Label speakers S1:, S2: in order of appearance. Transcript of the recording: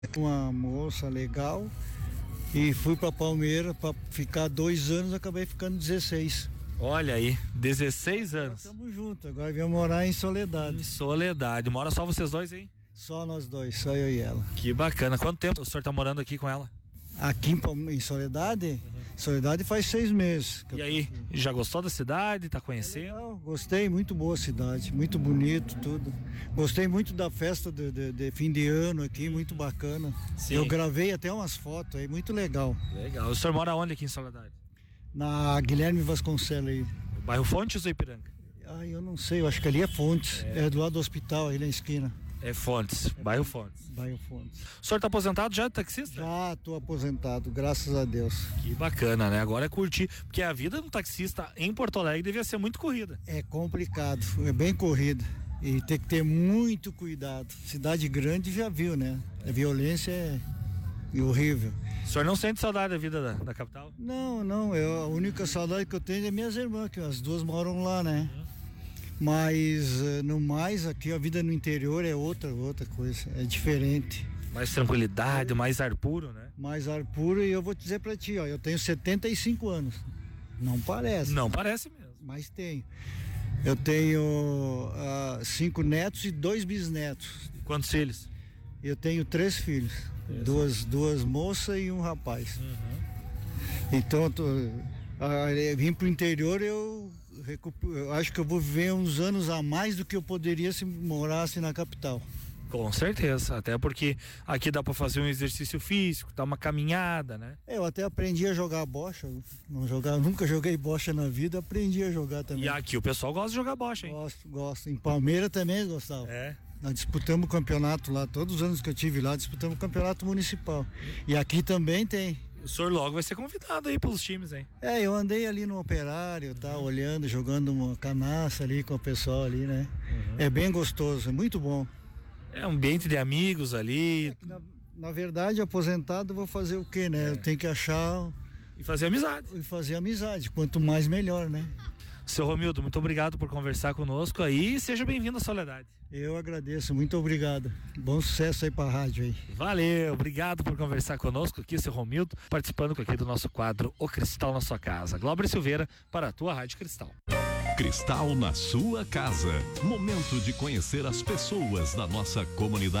S1: Uma moça legal e fui para Palmeiras para ficar 2 anos, acabei ficando 16.
S2: Olha aí, 16 anos.
S1: Estamos juntos, agora viemos morar em Soledade.
S2: Em Soledade, mora só vocês dois, hein?
S1: Só nós dois, só eu e ela.
S2: Que bacana. Quanto tempo o senhor tá morando aqui com ela?
S1: Aqui em Soledade? Soledade faz 6 meses.
S2: E aí, já gostou da cidade? Tá conhecendo?
S1: Legal, gostei, muito boa a cidade, muito bonito tudo. Gostei muito da festa de fim de ano aqui, muito bacana.
S2: Sim.
S1: Eu gravei até umas fotos aí, muito legal.
S2: Legal. O senhor mora onde aqui em Soledade?
S1: Na Guilherme Vasconcelos aí.
S2: Bairro Fontes ou Ipiranga?
S1: Eu não sei, eu acho que ali é Fontes, é do lado do hospital aí na esquina.
S2: É Fontes, bairro Fontes.
S1: Bairro Fontes.
S2: O senhor tá aposentado já, taxista?
S1: Já tô aposentado, graças a Deus.
S2: Que bacana, né? Agora é curtir, porque a vida do taxista em Porto Alegre devia ser muito corrida.
S1: É complicado, é bem corrida e tem que ter muito cuidado. Cidade grande já viu, né? A violência é horrível.
S2: O senhor não sente saudade da vida da capital?
S1: Não, a única saudade que eu tenho é minhas irmãs, que as duas moram lá, né? Mas no mais aqui a vida no interior é outra coisa, é diferente.
S2: Mais tranquilidade, mais ar puro, né?
S1: Mais ar puro, e eu vou dizer pra ti, ó, eu tenho 75 anos. Não parece.
S2: Não parece mesmo.
S1: Mas tenho. Eu tenho 5 netos e 2 bisnetos.
S2: Quantos filhos?
S1: Eu tenho 3 filhos. Duas moças e um rapaz. Então eu vim pro interior, eu acho que eu vou viver uns anos a mais do que eu poderia se morasse na capital.
S2: Com certeza, até porque aqui dá para fazer um exercício físico, dar uma caminhada, né?
S1: Eu até aprendi a jogar bocha, nunca joguei bocha na vida, aprendi a jogar também.
S2: E aqui o pessoal gosta de jogar bocha, hein?
S1: Gosto. Em Palmeiras também gostava.
S2: É.
S1: Nós disputamos o campeonato lá, todos os anos que eu tive lá, disputamos o campeonato municipal. E aqui também tem.
S2: O senhor logo vai ser convidado aí pelos times, hein?
S1: Eu andei ali no Operário, olhando, jogando uma canaça ali com o pessoal ali, né? É bem gostoso, é muito bom.
S2: É um ambiente de amigos ali.
S1: Na verdade, aposentado, vou fazer o quê, né? Eu tenho que achar...
S2: E fazer amizade.
S1: E fazer amizade, quanto mais melhor, né?
S2: Seu Romildo, muito obrigado por conversar conosco aí e seja bem-vindo à Soledade.
S1: Eu agradeço, muito obrigado. Bom sucesso aí pra rádio aí.
S2: Valeu, obrigado por conversar conosco aqui, seu Romildo, participando aqui do nosso quadro O Cristal na Sua Casa. Glauber Silveira para a tua Rádio Cristal.
S3: Cristal na sua casa. Momento de conhecer as pessoas da nossa comunidade.